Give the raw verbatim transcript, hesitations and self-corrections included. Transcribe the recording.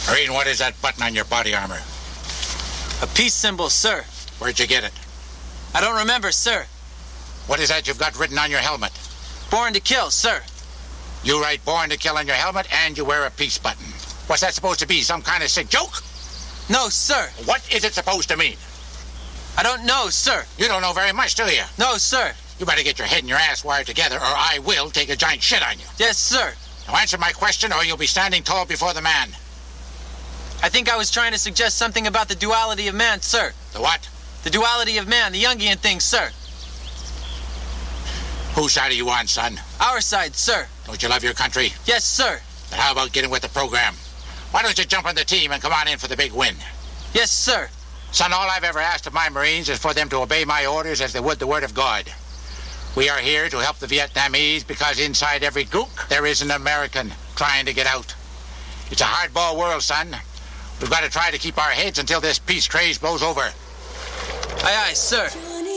Marine, what is that button on your body armor? A peace symbol, sir. Where'd you get it? I don't remember, sir. What is that you've got written on your helmet? Born to kill, sir. You write born to kill on your helmet and you wear a peace button. What's that supposed to be? Some kind of sick joke? No, sir. What is it supposed to mean? I don't know, sir. You don't know very much, do you? No, sir. You better get your head and your ass wired together or I will take a giant shit on you. Yes, sir. Now answer my question or you'll be standing tall before the man. I think I was trying to suggest something about the duality of man, sir. The what? The duality of man, the Jungian thing, sir. Whose side are you on, son? Our side, sir. Don't you love your country? Yes, sir. Then how about getting with the program? Why don't you jump on the team and come on in for the big win? Yes, sir. Son, all I've ever asked of my Marines is for them to obey my orders as they would the word of God. We are here to help the Vietnamese because inside every gook there is an American trying to get out. It's a hardball world, son. We've got to try to keep our heads until this peace craze blows over. Aye, aye, sir.